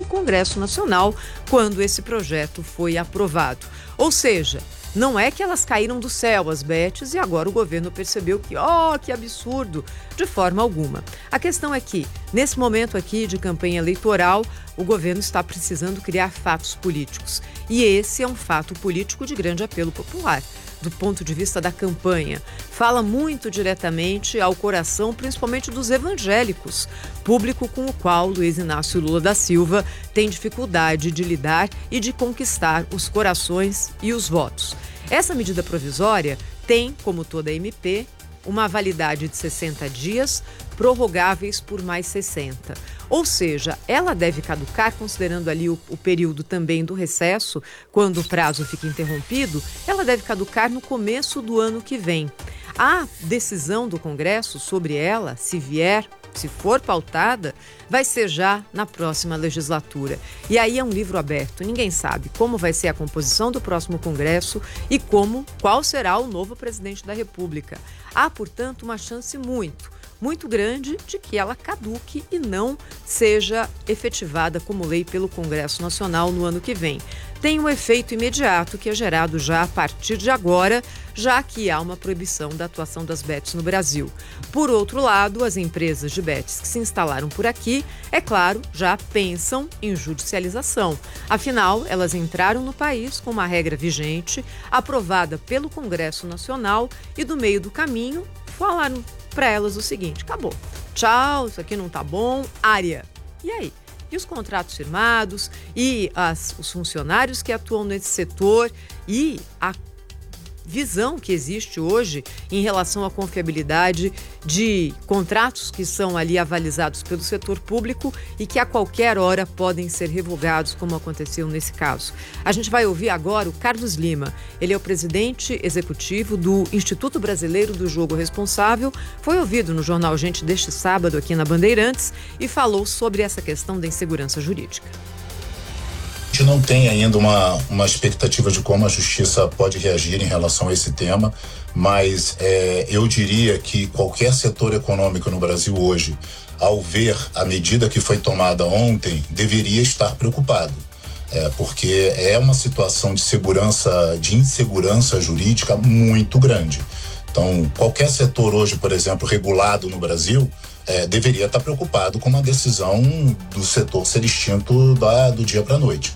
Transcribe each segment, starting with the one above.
Congresso Nacional quando esse projeto foi aprovado. Ou seja, não é que elas caíram do céu, as bets, e agora o governo percebeu que absurdo, de forma alguma. A questão é que, nesse momento aqui de campanha eleitoral, o governo está precisando criar fatos políticos. E esse é um fato político de grande apelo popular. Do ponto de vista da campanha, fala muito diretamente ao coração, principalmente dos evangélicos, público com o qual Luiz Inácio Lula da Silva tem dificuldade de lidar e de conquistar os corações e os votos. Essa medida provisória tem, como toda MP, uma validade de 60 dias, prorrogáveis por mais 60. Ou seja, ela deve caducar, considerando ali o período também do recesso, quando o prazo fica interrompido, ela deve caducar no começo do ano que vem. A decisão do Congresso sobre ela, se for pautada, vai ser já na próxima legislatura. E aí é um livro aberto. Ninguém sabe como vai ser a composição do próximo Congresso e qual será o novo presidente da República. Há, portanto, uma chance muito grande de que ela caduque e não seja efetivada como lei pelo Congresso Nacional no ano que vem. Tem um efeito imediato que é gerado já a partir de agora, já que há uma proibição da atuação das bets no Brasil. Por outro lado, as empresas de bets que se instalaram por aqui, é claro, já pensam em judicialização. Afinal, elas entraram no país com uma regra vigente, aprovada pelo Congresso Nacional, e do meio do caminho falaram para elas o seguinte: acabou, tchau, isso aqui não tá bom, área. E aí? E os contratos firmados, e os funcionários que atuam nesse setor, e a visão que existe hoje em relação à confiabilidade de contratos que são ali avalizados pelo setor público e que a qualquer hora podem ser revogados, como aconteceu nesse caso. A gente vai ouvir agora o Carlos Lima. Ele é o presidente executivo do Instituto Brasileiro do Jogo Responsável. Foi ouvido no Jornal Gente deste sábado aqui na Bandeirantes e falou sobre essa questão da insegurança jurídica. A gente não tem ainda uma expectativa de como a justiça pode reagir em relação a esse tema, mas eu diria que qualquer setor econômico no Brasil hoje, ao ver a medida que foi tomada ontem, deveria estar preocupado, porque é uma situação de insegurança jurídica muito grande. Então, qualquer setor hoje, por exemplo, regulado no Brasil, deveria estar preocupado com uma decisão do setor ser extinto do dia para a noite.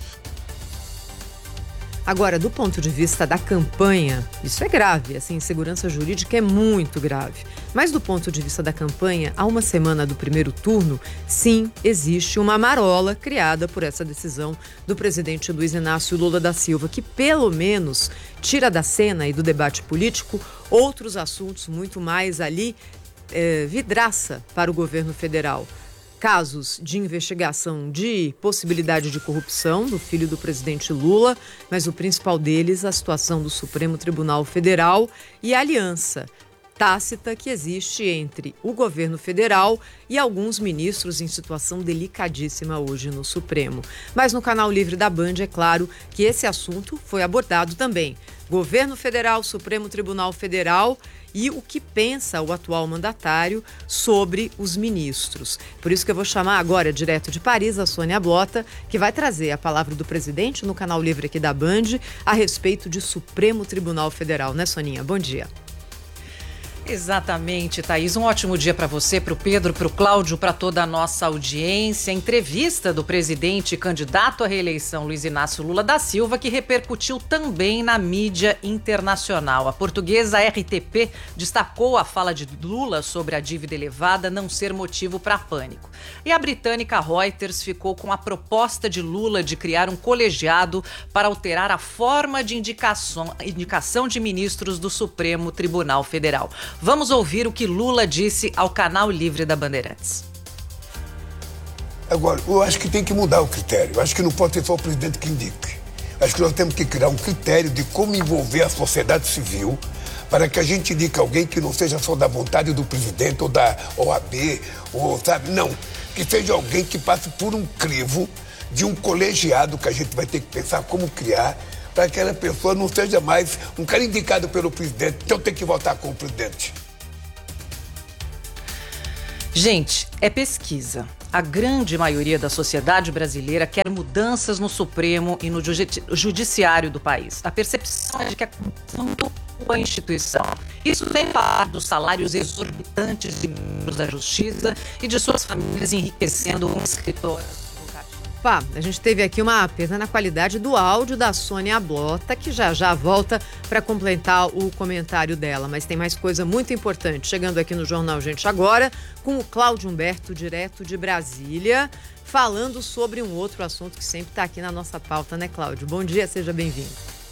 Agora, do ponto de vista da campanha, isso é grave, essa insegurança jurídica é muito grave. Mas do ponto de vista da campanha, há uma semana do primeiro turno, sim, existe uma marola criada por essa decisão do presidente Luiz Inácio Lula da Silva, que pelo menos tira da cena e do debate político outros assuntos muito mais ali vidraça para o governo federal. Casos de investigação de possibilidade de corrupção do filho do presidente Lula, mas o principal deles, a situação do Supremo Tribunal Federal e a aliança tácita que existe entre o governo federal e alguns ministros em situação delicadíssima hoje no Supremo. Mas no Canal Livre da Band, é claro que esse assunto foi abordado também. Governo Federal, Supremo Tribunal Federal e o que pensa o atual mandatário sobre os ministros. Por isso que eu vou chamar agora, direto de Paris, a Sônia Blota, que vai trazer a palavra do presidente no Canal Livre aqui da Band a respeito de Supremo Tribunal Federal. Né, Soninha? Bom dia. Exatamente, Thaís. Um ótimo dia para você, para o Pedro, para o Cláudio, para toda a nossa audiência. A entrevista do presidente e candidato à reeleição Luiz Inácio Lula da Silva, que repercutiu também na mídia internacional. A portuguesa RTP destacou a fala de Lula sobre a dívida elevada não ser motivo para pânico. E a britânica Reuters ficou com a proposta de Lula de criar um colegiado para alterar a forma de indicação de ministros do Supremo Tribunal Federal. Vamos ouvir o que Lula disse ao Canal Livre da Bandeirantes. Agora, eu acho que tem que mudar o critério. Eu acho que não pode ser só o presidente que indique. Acho que nós temos que criar um critério de como envolver a sociedade civil para que a gente indique alguém que não seja só da vontade do presidente ou da OAB, ou sabe, não. Que seja alguém que passe por um crivo de um colegiado que a gente vai ter que pensar como criar para que aquela pessoa não seja mais um cara indicado pelo presidente, então tem que votar com o presidente. Gente, é pesquisa. A grande maioria da sociedade brasileira quer mudanças no Supremo e no Judiciário do país. A percepção é de que a corrupção tocou a instituição. Isso sem falar dos salários exorbitantes de membros da Justiça e de suas famílias enriquecendo um escritório. Pá, a gente teve aqui uma perda na qualidade do áudio da Sônia Blota, que já volta para completar o comentário dela. Mas tem mais coisa muito importante chegando aqui no Jornal Gente Agora, com o Cláudio Humberto, direto de Brasília, falando sobre um outro assunto que sempre está aqui na nossa pauta, né, Cláudio? Bom dia, seja bem-vindo.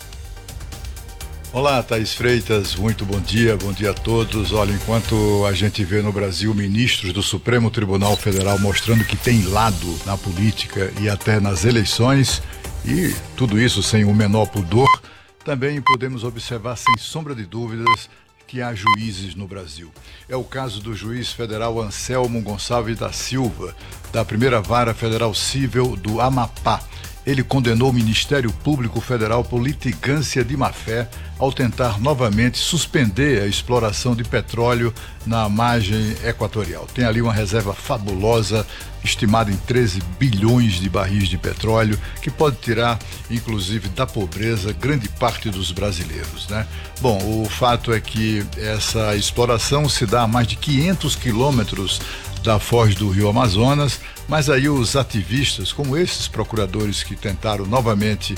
Olá, Thaís Freitas, muito bom dia a todos. Olha, enquanto a gente vê no Brasil ministros do Supremo Tribunal Federal mostrando que tem lado na política e até nas eleições, e tudo isso sem o menor pudor, também podemos observar sem sombra de dúvidas que há juízes no Brasil. É o caso do juiz federal Anselmo Gonçalves da Silva, da Primeira Vara Federal Cível do Amapá. Ele condenou o Ministério Público Federal por litigância de má-fé ao tentar novamente suspender a exploração de petróleo na margem equatorial. Tem ali uma reserva fabulosa, estimada em 13 bilhões de barris de petróleo, que pode tirar, inclusive, da pobreza grande parte dos brasileiros, né? Bom, o fato é que essa exploração se dá a mais de 500 quilômetros da foz do Rio Amazonas, mas aí os ativistas, como esses procuradores que tentaram novamente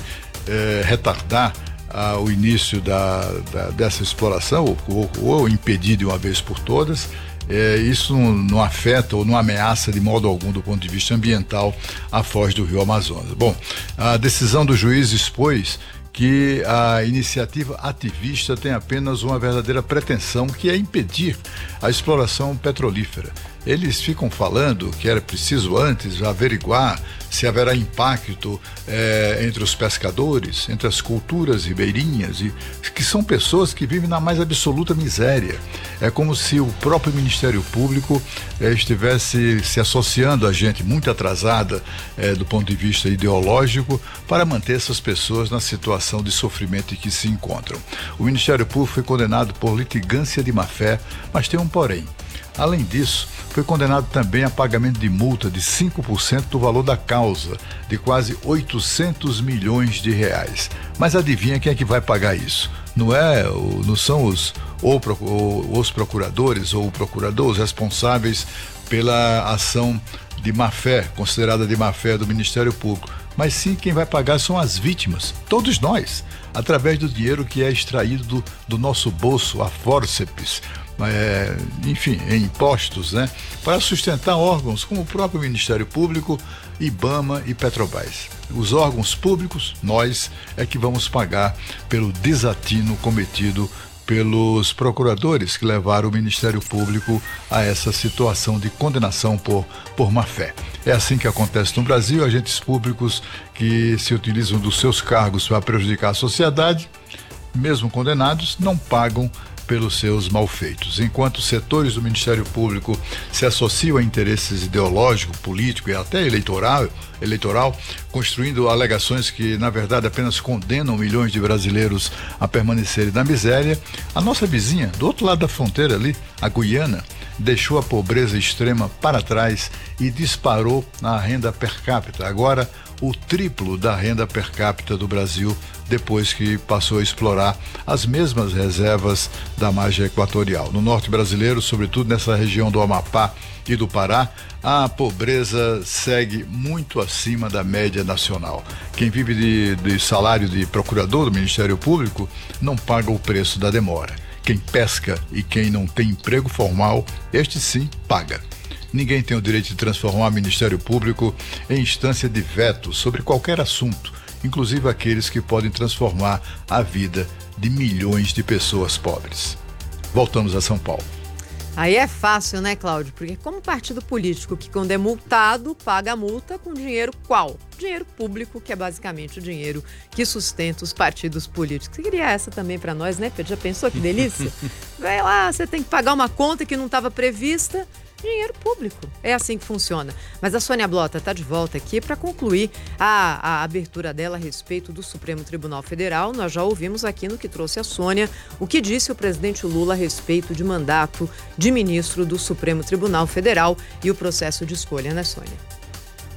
retardar o início dessa exploração ou impedir de uma vez por todas, isso não afeta ou não ameaça de modo algum do ponto de vista ambiental a foz do Rio Amazonas. Bom, a decisão do juiz expôs que a iniciativa ativista tem apenas uma verdadeira pretensão, que é impedir a exploração petrolífera. Eles ficam falando que era preciso antes averiguar se haverá impacto entre os pescadores, entre as culturas ribeirinhas, e que são pessoas que vivem na mais absoluta miséria. É como se o próprio Ministério Público estivesse se associando a gente muito atrasada do ponto de vista ideológico para manter essas pessoas na situação de sofrimento em que se encontram. O Ministério Público foi condenado por litigância de má-fé, mas tem um porém. Além disso, foi condenado também a pagamento de multa de 5% do valor da causa, de quase 800 milhões de reais. Mas adivinha quem é que vai pagar isso? Não são os procuradores ou o procurador responsáveis pela ação de má-fé, considerada de má-fé do Ministério Público, mas sim quem vai pagar são as vítimas, todos nós, através do dinheiro que é extraído do nosso bolso, a fórceps, enfim, em impostos, né, para sustentar órgãos como o próprio Ministério Público, IBAMA e Petrobras. Os órgãos públicos, nós, é que vamos pagar pelo desatino cometido pelos procuradores que levaram o Ministério Público a essa situação de condenação por má-fé. É assim que acontece no Brasil, agentes públicos que se utilizam dos seus cargos para prejudicar a sociedade, mesmo condenados, não pagam pelos seus malfeitos. Enquanto setores do Ministério Público se associam a interesses ideológicos, políticos e até eleitoral, construindo alegações que, na verdade, apenas condenam milhões de brasileiros a permanecerem na miséria, a nossa vizinha, do outro lado da fronteira ali, a Guiana, deixou a pobreza extrema para trás e disparou na renda per capita. Agora, o triplo da renda per capita do Brasil, depois que passou a explorar as mesmas reservas da margem equatorial. No norte brasileiro, sobretudo nessa região do Amapá e do Pará, a pobreza segue muito acima da média nacional. Quem vive de salário de procurador do Ministério Público não paga o preço da demora. Quem pesca e quem não tem emprego formal, este sim paga. Ninguém tem o direito de transformar o Ministério Público em instância de veto sobre qualquer assunto, inclusive aqueles que podem transformar a vida de milhões de pessoas pobres. Voltamos a São Paulo. Aí é fácil, né, Cláudio? Porque como partido político que, quando é multado, paga a multa com dinheiro qual? Dinheiro público, que é basicamente o dinheiro que sustenta os partidos políticos. Você queria essa também para nós, né, Pedro? Já pensou que delícia? Vai lá, você tem que pagar uma conta que não estava prevista dinheiro público. É assim que funciona. Mas a Sônia Blota está de volta aqui para concluir a abertura dela a respeito do Supremo Tribunal Federal. Nós já ouvimos aqui no que trouxe a Sônia o que disse o presidente Lula a respeito de mandato de ministro do Supremo Tribunal Federal e o processo de escolha, né, Sônia?